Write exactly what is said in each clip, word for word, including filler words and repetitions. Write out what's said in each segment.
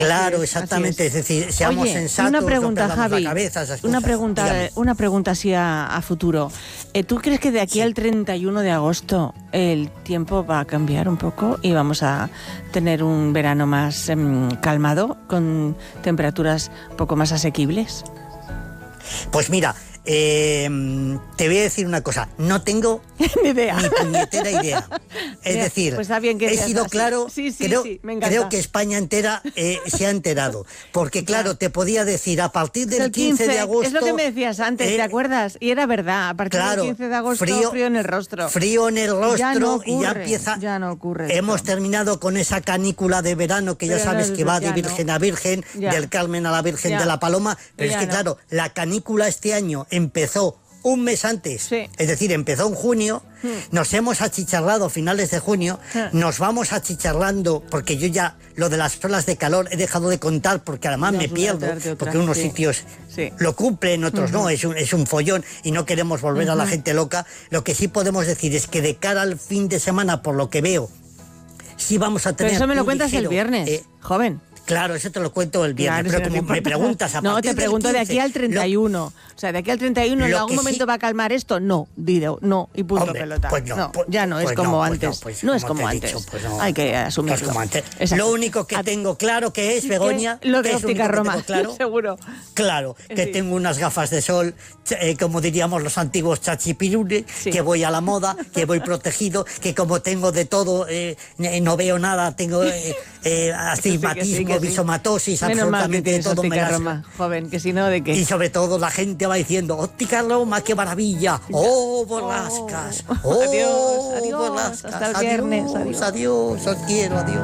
Claro, exactamente, es. es decir, seamos Oye, sensatos, una pregunta, no perdamos Javi, la cabeza, esas una cosas. pregunta, Dígame. una pregunta así a, a futuro. Eh, ¿Tú crees que de aquí Sí. al treinta y uno de agosto el tiempo va a cambiar un poco y vamos a tener un verano más eh, calmado, con temperaturas un poco más asequibles? Pues mira, eh, te voy a decir una cosa, no tengo Ni idea. ni puñetera idea. Es Mira, decir, pues está bien que he seas sido así. claro, Sí, sí, creo, sí, me encanta. creo que España entera eh, se ha enterado. Porque claro, te podía decir, a partir del El quince de agosto... es lo que me decías antes, eh, ¿te acuerdas? Y era verdad, a partir Claro, del quince de agosto, frío, frío en el rostro. Frío en el rostro Ya no y ya ocurre, empieza... ya no ocurre Hemos esto. terminado con esa canícula de verano que ya Pero sabes no, que va de ya Virgen no. a Virgen, Ya. del Carmen a la Virgen Ya. de la Paloma. Pero Ya es que no. claro, la canícula este año empezó un mes antes, Sí. es decir, empezó en junio, Hmm. nos hemos achicharrado a finales de junio, Hmm. nos vamos achicharrando, porque yo ya lo de las olas de calor he dejado de contar, porque además Ya me es una pierdo, tarde, otra, porque unos sí. sitios Sí. lo cumplen, otros no, es un, es un follón y no queremos volver a la gente loca. Lo que sí podemos decir es que de cara al fin de semana, por lo que veo, sí vamos a Pero tener eso me lo un cuentas ligero, el viernes, eh, joven. Claro, eso te lo cuento el viernes, Claro, si pero no te como me importa. preguntas a No, partir te del pregunto de quince, aquí al treinta y uno. O sea, de aquí al treinta y uno, ¿en lo algún que momento sí- va a calmar esto? No, digo, no, y punto, Hombre, pelota. pues no, pues- ya no es pues como no, pues antes. no, pues no es como como te he antes. dicho, pues no. Hay que asumirlo. Pues como antes. Exacto. Lo único que A- tengo claro que es, que Begoña, lo de que es óptica único que Roma, tengo claro, seguro. claro, que Sí. tengo unas gafas de sol, ch- eh, como diríamos los antiguos chachipirule, Sí. que voy a la moda, que voy protegido, que como tengo de todo, eh, eh, no veo nada, tengo eh, eh, astigmatismo, Sí, que sí, que sí. visomatosis, Menos mal que absolutamente tienes todo me óptica las- Roma, joven, que si no, ¿de qué? Y sobre todo la gente va diciendo, óptica Roma, qué maravilla, oh, Borrascas, Oh. oh, Adiós, adiós, Borrascas, hasta el viernes, adiós, adiós. adiós, os quiero, adiós.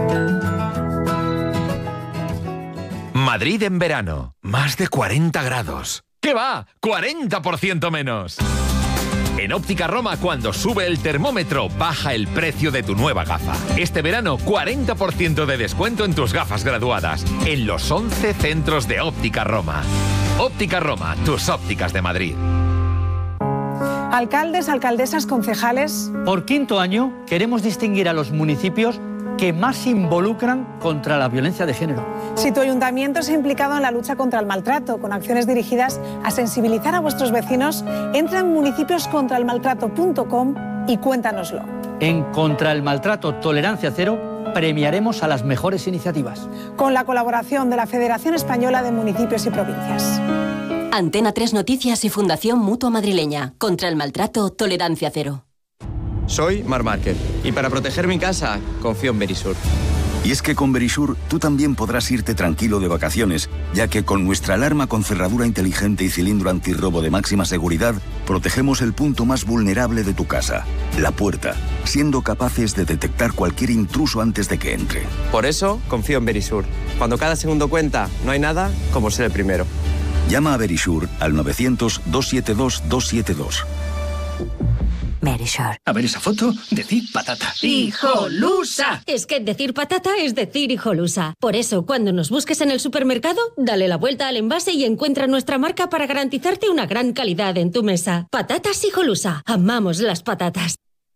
Madrid en verano, más de cuarenta grados. ¿Qué va? cuarenta por ciento menos. En Óptica Roma, cuando sube el termómetro, baja el precio de tu nueva gafa. Este verano, cuarenta por ciento de descuento en tus gafas graduadas, en los once centros de Óptica Roma. Óptica Roma, tus ópticas de Madrid. Alcaldes, alcaldesas, concejales. Por quinto año queremos distinguir a los municipios que más se involucran contra la violencia de género. Si tu ayuntamiento se ha implicado en la lucha contra el maltrato con acciones dirigidas a sensibilizar a vuestros vecinos, entra en municipios contra el maltrato punto com y cuéntanoslo. En Contra el Maltrato Tolerancia Cero premiaremos a las mejores iniciativas. Con la colaboración de la Federación Española de Municipios y Provincias. Antena tres Noticias y Fundación Mutua Madrileña. Contra el maltrato, tolerancia cero. Soy Mar Márquez y para proteger mi casa confío en Verisur. Y es que con Verisur tú también podrás irte tranquilo de vacaciones, ya que con nuestra alarma con cerradura inteligente y cilindro antirrobo de máxima seguridad, protegemos el punto más vulnerable de tu casa, la puerta, siendo capaces de detectar cualquier intruso antes de que entre. Por eso confío en Verisur. Cuando cada segundo cuenta, no hay nada como ser el primero. Llama a Verisur al novecientos, doscientos setenta y dos, doscientos setenta y dos. Verisur. A ver esa foto, decir patata. ¡Hijolusa! Es que decir patata es decir hijolusa. Por eso, cuando nos busques en el supermercado, dale la vuelta al envase y encuentra nuestra marca para garantizarte una gran calidad en tu mesa. Patatas Hijolusa. Amamos las patatas.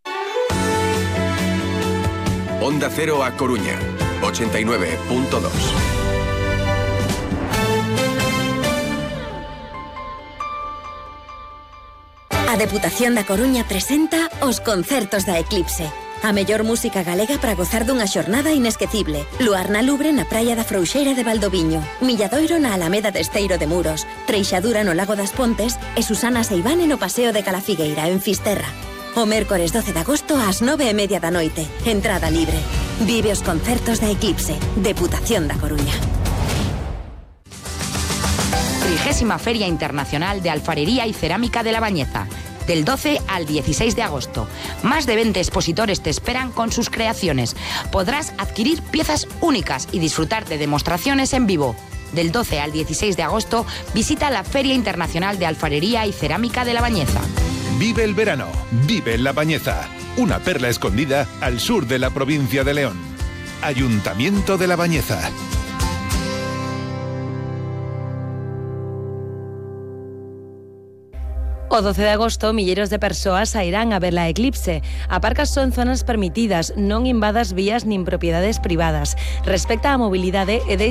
Onda Cero a Coruña, ochenta y nueve punto dos. A Deputación da Coruña presenta os concertos da Eclipse. A mellor música galega para gozar dunha xornada inesquecible. Luar na Lubre na praia da Frouxeira de Valdoviño. Milladoiro na Alameda de Esteiro de Muros. Treixadura no Lago das Pontes e Susana Seivane no Paseo de Calafigueira en Fisterra. O mércores doce de agosto ás nove e media da noite. Entrada libre. Vive os concertos da Eclipse. Deputación da Coruña. Trigésima Feria Internacional de Alfarería y Cerámica de La Bañeza, del doce al dieciséis de agosto. Más de veinte expositores te esperan con sus creaciones. Podrás adquirir piezas únicas y disfrutar de demostraciones en vivo. Del doce al dieciséis de agosto, visita la Feria Internacional de Alfarería y Cerámica de La Bañeza. Vive el verano, vive en La Bañeza, una perla escondida al sur de la provincia de León. Ayuntamiento de La Bañeza. O doce de agosto, milleiros de persoas sairán a ver a eclipse. Aparcas só en zonas permitidas, non invadas vías nin propiedades privadas. Respecta a mobilidade e